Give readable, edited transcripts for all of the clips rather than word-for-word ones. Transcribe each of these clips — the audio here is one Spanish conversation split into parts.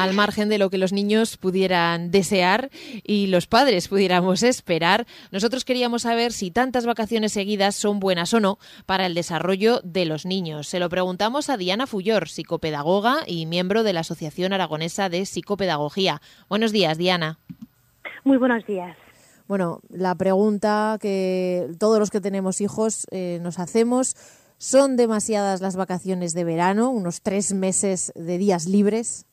al margen de lo que los niños pudieran desear y los padres pudiéramos esperar. Nosotros queríamos saber si tantas vacaciones seguidas son buenas o no para el desarrollo de los niños. Se lo preguntamos a Diana Fullor, psicopedagoga y miembro de la Asociación Aragonesa de Psicopedagogía. Buenos días, Diana. Muy buenos días. Bueno, la pregunta que todos los que tenemos hijos nos hacemos: ¿son demasiadas las vacaciones de verano, unos 3 meses de días libres?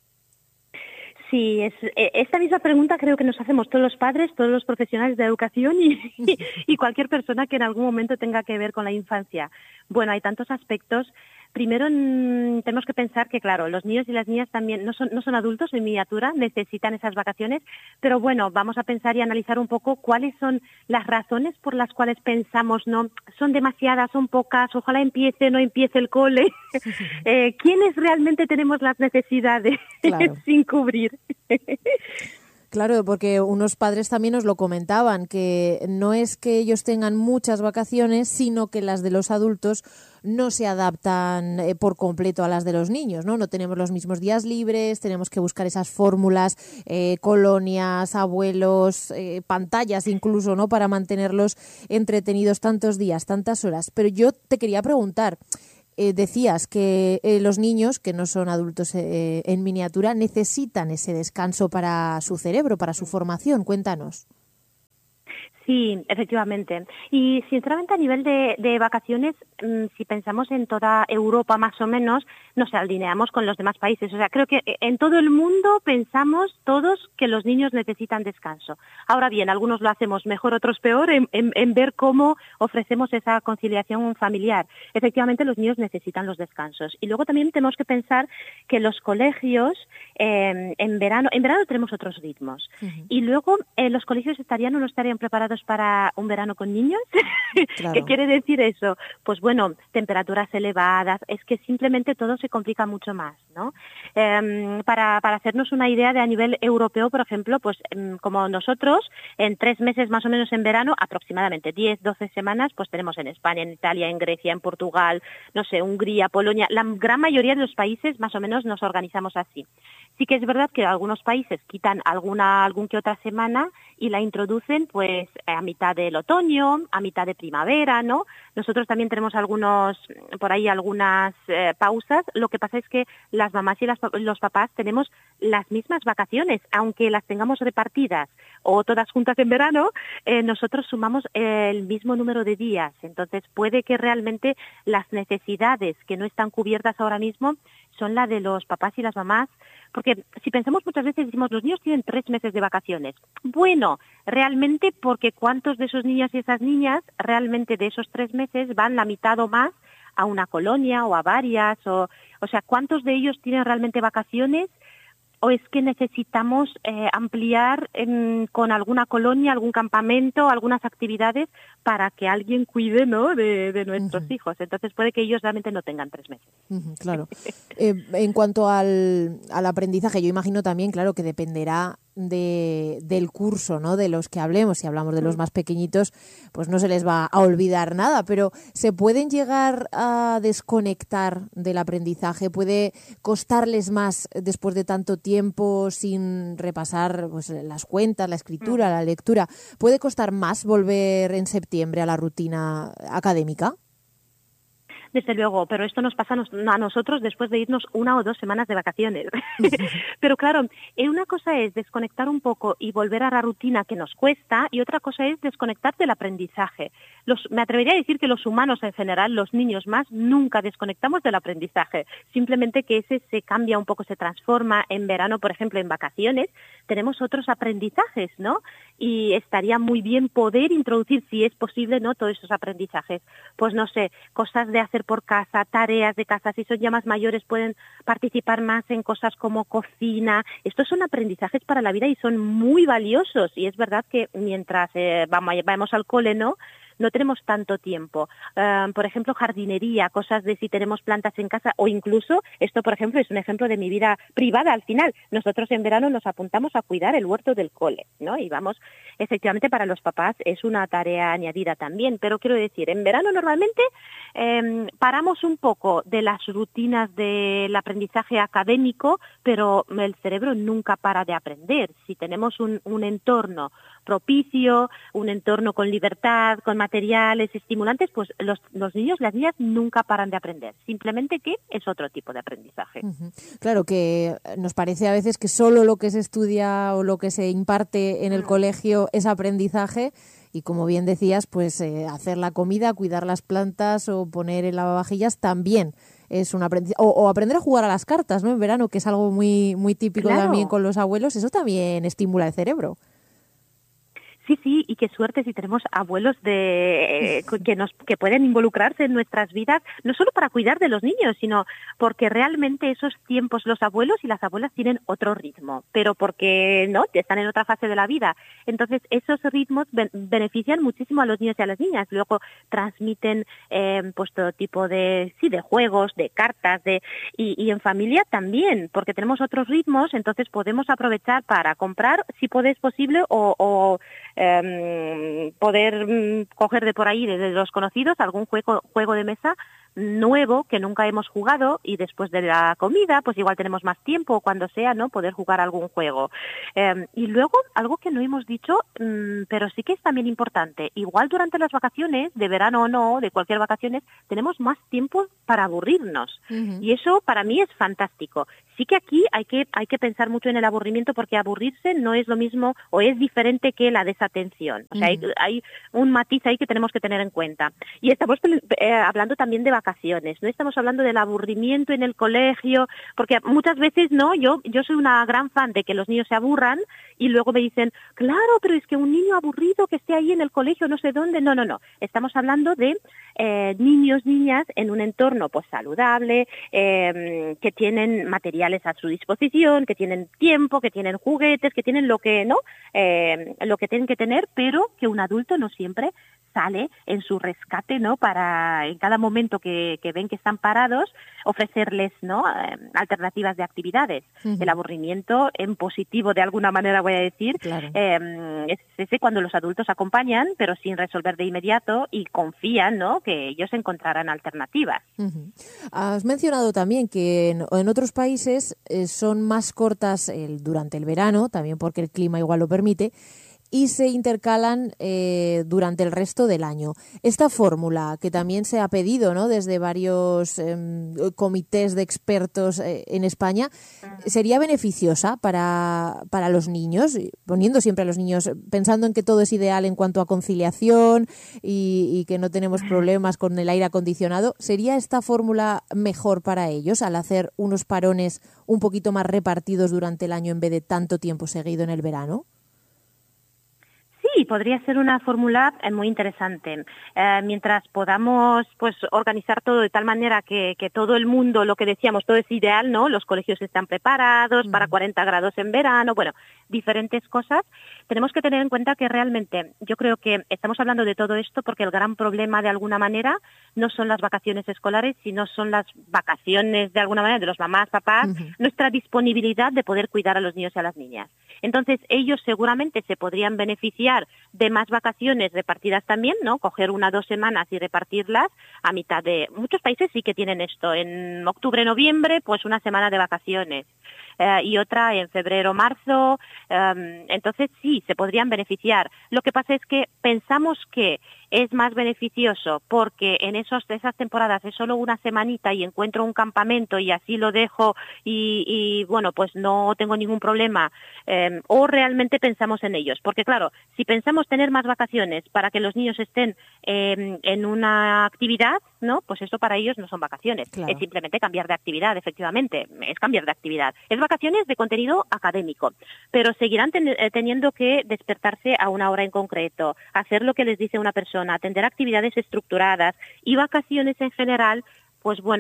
Sí, esta misma pregunta creo que nos hacemos todos los padres, todos los profesionales de educación y cualquier persona que en algún momento tenga que ver con la infancia. Bueno, hay tantos aspectos. Primero, tenemos que pensar que, claro, los niños y las niñas también no son adultos en miniatura, necesitan esas vacaciones, pero bueno, vamos a pensar y analizar un poco cuáles son las razones por las cuales pensamos, no, son demasiadas, son pocas, ojalá no empiece el cole. ¿Quiénes realmente tenemos las necesidades sin cubrir? Claro, porque unos padres también nos lo comentaban, que no es que ellos tengan muchas vacaciones, sino que las de los adultos no se adaptan por completo a las de los niños, ¿no? No tenemos los mismos días libres, tenemos que buscar esas fórmulas, colonias, abuelos, pantallas incluso, ¿no? Para mantenerlos entretenidos tantos días, tantas horas. Pero yo te quería preguntar, decías que los niños, que no son adultos en miniatura, necesitan ese descanso para su cerebro, para su formación. Cuéntanos. Sí, efectivamente. Y sinceramente a nivel de vacaciones, si pensamos en toda Europa más o menos, nos alineamos con los demás países. O sea, creo que en todo el mundo pensamos todos que los niños necesitan descanso. Ahora bien, algunos lo hacemos mejor, otros peor, en ver cómo ofrecemos esa conciliación familiar. Efectivamente, los niños necesitan los descansos. Y luego también tenemos que pensar que los colegios, en verano tenemos otros ritmos. Uh-huh. Y luego los colegios estarían o no estarían preparados para un verano con niños. Claro. ¿Qué quiere decir eso? Pues bueno, temperaturas elevadas, es que simplemente todo se complica mucho más, ¿no? Para hacernos una idea de a nivel europeo, por ejemplo, pues como nosotros, en 3 meses más o menos en verano, aproximadamente 10, 12 semanas, pues tenemos en España, en Italia, en Grecia, en Portugal, no sé, Hungría, Polonia, la gran mayoría de los países más o menos nos organizamos así. Sí que es verdad que algunos países quitan algún que otra semana y la introducen pues a mitad del otoño, a mitad de primavera, ¿no? Nosotros también tenemos algunas pausas. Lo que pasa es que las mamás y los papás tenemos las mismas vacaciones, aunque las tengamos repartidas o todas juntas en verano, nosotros sumamos el mismo número de días. Entonces puede que realmente las necesidades que no están cubiertas ahora mismo son la de los papás y las mamás, porque si pensamos muchas veces decimos los niños tienen 3 meses de vacaciones. Bueno, realmente porque cuántos de esos niños y esas niñas realmente de esos 3 meses van la mitad o más a una colonia o a varias, o sea, cuántos de ellos tienen realmente vacaciones. ¿O es que necesitamos ampliar con alguna colonia, algún campamento, algunas actividades para que alguien cuide, ¿no?, de nuestros uh-huh. hijos? Entonces puede que ellos realmente no tengan 3 meses. Uh-huh, claro. En cuanto al aprendizaje, yo imagino también, claro, que dependerá del curso, ¿no?, de los que hablemos. Si hablamos de los más pequeñitos, pues no se les va a olvidar nada, pero ¿se pueden llegar a desconectar del aprendizaje? ¿Puede costarles más después de tanto tiempo sin repasar pues las cuentas, la escritura, la lectura? ¿Puede costar más volver en septiembre a la rutina académica? Desde luego, pero esto nos pasa a nosotros después de irnos 1 o 2 semanas de vacaciones. Pero claro, una cosa es desconectar un poco y volver a la rutina que nos cuesta, y otra cosa es desconectar del aprendizaje. Me atrevería a decir que los humanos en general, los niños más, nunca desconectamos del aprendizaje. Simplemente que ese se cambia un poco, se transforma. En verano, por ejemplo, en vacaciones, tenemos otros aprendizajes, ¿no? Y estaría muy bien poder introducir, si es posible, ¿no?, todos esos aprendizajes. Pues no sé, cosas de hacer por casa, tareas de casa. Si son ya más mayores pueden participar más en cosas como cocina. Estos son aprendizajes para la vida y son muy valiosos. Y es verdad que mientras vamos al cole, ¿no?, no tenemos tanto tiempo. Por ejemplo, jardinería, cosas de si tenemos plantas en casa, o incluso, esto por ejemplo es un ejemplo de mi vida privada al final. Nosotros en verano nos apuntamos a cuidar el huerto del cole, ¿no? Y vamos, efectivamente para los papás es una tarea añadida también, pero quiero decir, en verano normalmente paramos un poco de las rutinas del aprendizaje académico, pero el cerebro nunca para de aprender. Si tenemos un entorno propicio, un entorno con libertad, con materiales estimulantes, pues los niños, las niñas nunca paran de aprender. Simplemente que es otro tipo de aprendizaje. Uh-huh. Claro que nos parece a veces que solo lo que se estudia o lo que se imparte en el colegio es aprendizaje y, como bien decías, pues hacer la comida, cuidar las plantas o poner el lavavajillas también es un aprendizaje. O aprender a jugar a las cartas, ¿no? En verano, que es algo muy, muy típico también con los abuelos, eso también estimula el cerebro. Sí, y qué suerte si tenemos abuelos que pueden involucrarse en nuestras vidas, no solo para cuidar de los niños, sino porque realmente esos tiempos los abuelos y las abuelas tienen otro ritmo, pero porque no están en otra fase de la vida. Entonces, esos ritmos benefician muchísimo a los niños y a las niñas. Luego transmiten pues todo tipo de juegos, de cartas, y en familia también, porque tenemos otros ritmos, entonces podemos aprovechar para comprar, si es posible, o poder coger de por ahí, de los conocidos, algún juego de mesa nuevo que nunca hemos jugado, y después de la comida pues igual tenemos más tiempo, cuando sea, ¿no?, poder jugar algún juego. Y luego algo que no hemos dicho, pero sí que es también importante, igual durante las vacaciones, de verano o no, de cualquier vacaciones, tenemos más tiempo para aburrirnos. Uh-huh. Y eso para mí es fantástico. Sí que aquí hay que pensar mucho en el aburrimiento, porque aburrirse no es lo mismo o es diferente que la desatención. O sea, uh-huh, hay un matiz ahí que tenemos que tener en cuenta. Y estamos hablando también de vacaciones, no estamos hablando del aburrimiento en el colegio, porque muchas veces no, yo soy una gran fan de que los niños se aburran y luego me dicen, claro, pero es que un niño aburrido que esté ahí en el colegio no sé dónde, no, estamos hablando de niños, niñas en un entorno pues saludable, que tienen materiales a su disposición, que tienen tiempo, que tienen juguetes, que tienen lo que tienen que tener, pero que un adulto no siempre sale en su rescate, ¿no?, para en cada momento que ven que están parados, ofrecerles, ¿no?, alternativas de actividades. Uh-huh. El aburrimiento en positivo, de alguna manera voy a decir, claro, es ese cuando los adultos acompañan, pero sin resolver de inmediato, y confían, ¿no?, que ellos encontrarán alternativas. Uh-huh. Has mencionado también que en otros países son más cortas durante el verano, también porque el clima igual lo permite, y se intercalan durante el resto del año. Esta fórmula, que también se ha pedido, ¿no?, desde varios comités de expertos en España, ¿sería beneficiosa para los niños? Poniendo siempre a los niños, pensando en que todo es ideal en cuanto a conciliación y que no tenemos problemas con el aire acondicionado, ¿sería esta fórmula mejor para ellos al hacer unos parones un poquito más repartidos durante el año en vez de tanto tiempo seguido en el verano? Sí, podría ser una fórmula muy interesante. Mientras podamos pues organizar todo de tal manera que todo el mundo, lo que decíamos, todo es ideal, ¿no? Los colegios están preparados para 40 grados en verano, bueno, diferentes cosas. Tenemos que tener en cuenta que realmente yo creo que estamos hablando de todo esto porque el gran problema, de alguna manera, no son las vacaciones escolares, sino son las vacaciones, de alguna manera, de los mamás, papás, uh-huh, nuestra disponibilidad de poder cuidar a los niños y a las niñas. Entonces, ellos seguramente se podrían beneficiar de más vacaciones repartidas también, ¿no? Coger 1 o 2 semanas y repartirlas a mitad de... Muchos países sí que tienen esto. En octubre, noviembre, pues 1 semana de vacaciones. Y otra en febrero, marzo. Entonces, sí, se podrían beneficiar. Lo que pasa es que pensamos que es más beneficioso porque en esas temporadas es solo 1 semanita y encuentro un campamento y así lo dejo y bueno, pues no tengo ningún problema, o realmente pensamos en ellos. Porque claro, si pensamos tener más vacaciones para que los niños estén en una actividad, ¿no?, pues eso para ellos no son vacaciones, claro, es simplemente cambiar de actividad, efectivamente, es cambiar de actividad. Es vacaciones de contenido académico, pero seguirán teniendo que despertarse a una hora en concreto, hacer lo que les dice una persona, atender actividades estructuradas, y vacaciones en general, pues bueno,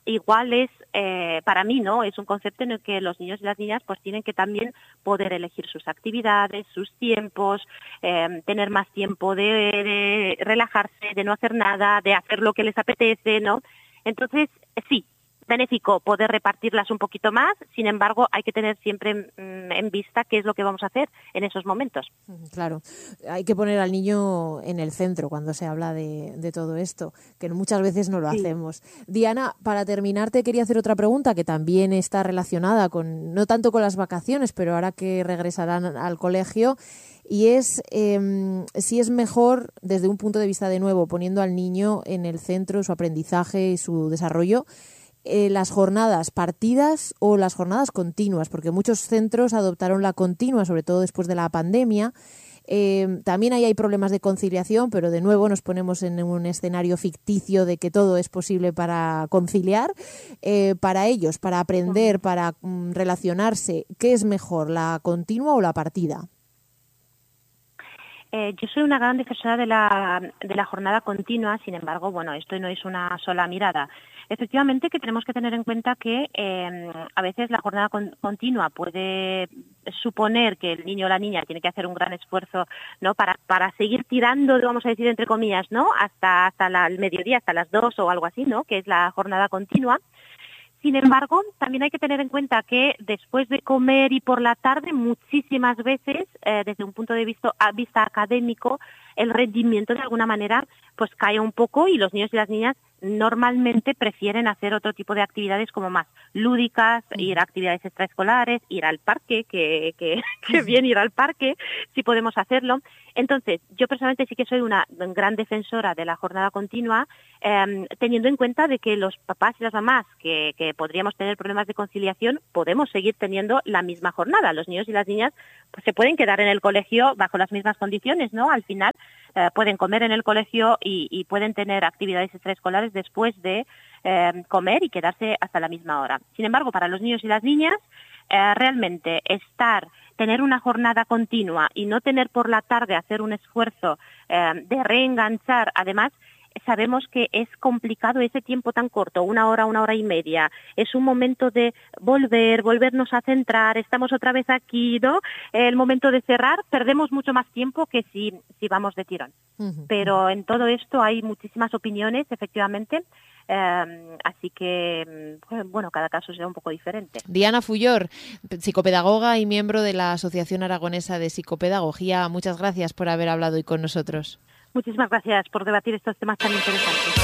igual es, para mí, ¿no? Es un concepto en el que los niños y las niñas pues tienen que también poder elegir sus actividades, sus tiempos, tener más tiempo de relajarse, de no hacer nada, de hacer lo que les apetece, ¿no? Entonces, sí, benéfico poder repartirlas un poquito más, sin embargo, hay que tener siempre en vista qué es lo que vamos a hacer en esos momentos. Claro, hay que poner al niño en el centro cuando se habla de todo esto, que muchas veces no lo hacemos. Diana, para terminar, te quería hacer otra pregunta que también está relacionada con, no tanto con las vacaciones, pero ahora que regresarán al colegio, y es si es mejor, desde un punto de vista de nuevo, poniendo al niño en el centro, su aprendizaje y su desarrollo, las jornadas partidas o las jornadas continuas, porque muchos centros adoptaron la continua, sobre todo después de la pandemia. También ahí hay problemas de conciliación, pero de nuevo nos ponemos en un escenario ficticio de que todo es posible para conciliar. Para ellos, para aprender, para relacionarse, ¿qué es mejor, la continua o la partida? Yo soy una gran defensora de la jornada continua, sin embargo, bueno, esto no es una sola mirada. Efectivamente que tenemos que tener en cuenta que a veces la jornada continua puede suponer que el niño o la niña tiene que hacer un gran esfuerzo, ¿no? Para seguir tirando, vamos a decir entre comillas, ¿no? Hasta el mediodía, hasta las 2 o algo así, ¿no? Que es la jornada continua. Sin embargo, también hay que tener en cuenta que después de comer y por la tarde, muchísimas veces, desde un punto de vista académico, el rendimiento de alguna manera pues cae un poco y los niños y las niñas normalmente prefieren hacer otro tipo de actividades como más lúdicas, ir a actividades extraescolares, ir al parque, que bien ir al parque, si podemos hacerlo. Entonces, yo personalmente sí que soy una gran defensora de la jornada continua, teniendo en cuenta de que los papás y las mamás que podríamos tener problemas de conciliación, podemos seguir teniendo la misma jornada. Los niños y las niñas pues se pueden quedar en el colegio bajo las mismas condiciones, ¿no? Al final pueden comer en el colegio y pueden tener actividades extraescolares después de comer y quedarse hasta la misma hora. Sin embargo, para los niños y las niñas, realmente tener una jornada continua y no tener por la tarde hacer un esfuerzo de reenganchar, además, sabemos que es complicado ese tiempo tan corto, una hora y media. Es un momento de volvernos a centrar, estamos otra vez aquí, ¿no? El momento de cerrar, perdemos mucho más tiempo que si vamos de tirón. Pero en todo esto hay muchísimas opiniones, efectivamente, así que, bueno, cada caso será un poco diferente. Diana Fullor, psicopedagoga y miembro de la Asociación Aragonesa de Psicopedagogía, muchas gracias por haber hablado hoy con nosotros. Muchísimas gracias por debatir estos temas tan interesantes.